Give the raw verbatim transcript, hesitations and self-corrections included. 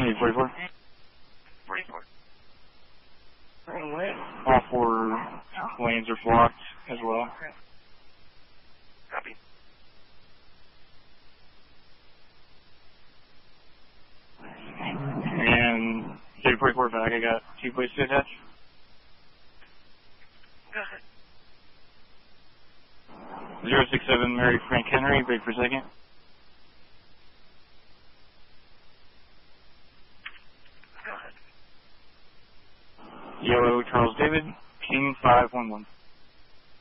eight forty-four. forty-four. All four lanes are blocked as well. Copy. And eight forty-four back, I got two places to attach. Go ahead. zero six seven Mary Frank Henry, break for a second. Go ahead. Yellow Charles David, King five one one.